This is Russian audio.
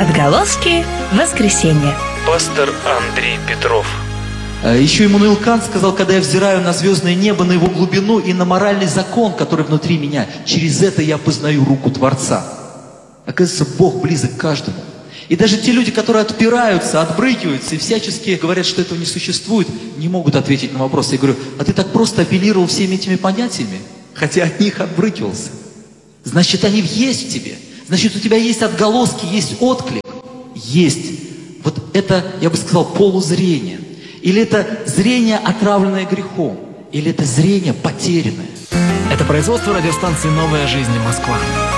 Отголоски воскресенья. Пастор Андрей Петров. Еще Иммануил Кант сказал: когда я взираю на звездное небо, на его глубину и на моральный закон, который внутри меня, через это я познаю руку Творца. Оказывается, Бог близок к каждому. И даже те люди, которые отпираются, отбрыкиваются и всячески говорят, что этого не существует, не могут ответить на вопрос. Я говорю: а ты так просто апеллировал всеми этими понятиями, хотя от них отбрыкивался. Значит, они есть в тебе. Значит, у тебя есть отголоски, есть отклик. Есть. Вот это, я бы сказал, полузрение. Или это зрение, отравленное грехом. Или это зрение потерянное. Это производство радиостанции «Новая жизнь» Москва.